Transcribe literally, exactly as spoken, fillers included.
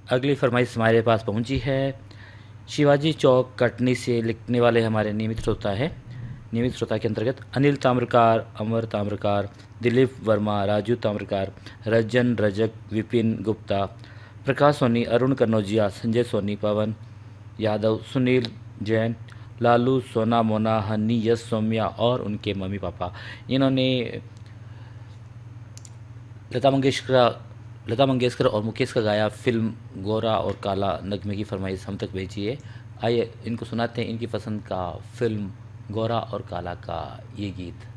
अगली फरमाइश हमारे पास पहुंची है। शिवाजी चौक कटनी से लिखने वाले हमारे नियमित श्रोता है। नियमित श्रोता के अंतर्गत अनिल ताम्रकार, अमर ताम्रकार, दिलीप वर्मा, राजू ताम्रकार, रजन रजक, विपिन गुप्ता, प्रकाश सोनी, अरुण कन्नौजिया, संजय सोनी, पवन यादव, सुनील जैन, लालू, सोना मोना, हनी, यश, सौम्या और उनके मम्मी पापा, इन्होंने लता मंगेशकर लता मंगेशकर और मुकेश का गाया फिल्म गोरा और काला नगमे की फरमाइश हम तक भेजी है। आइए इनको सुनाते हैं इनकी पसंद का फिल्म गोरा और काला का ये गीत।